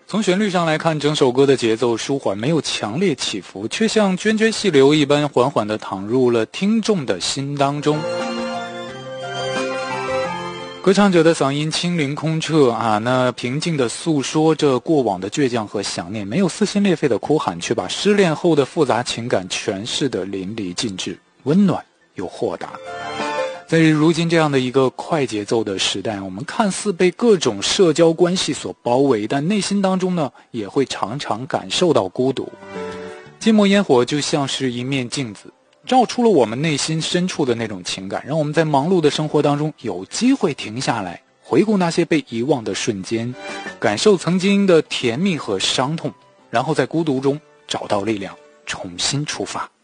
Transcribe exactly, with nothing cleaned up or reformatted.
从旋律上来看，整首歌的节奏舒缓，没有强烈起伏，却像涓涓细流一般缓缓地淌入了听众的心当中。歌唱者的嗓音清灵空澈啊，那平静地诉说着过往的倔强和想念，没有撕心裂肺的哭喊，却把失恋后的复杂情感诠释得淋漓尽致，温暖又豁达。在如今这样的一个快节奏的时代，我们看似被各种社交关系所包围，但内心当中呢，也会常常感受到孤独。寂寞烟火就像是一面镜子，照出了我们内心深处的那种情感，让我们在忙碌的生活当中有机会停下来，回顾那些被遗忘的瞬间，感受曾经的甜蜜和伤痛，然后在孤独中找到力量，重新出发。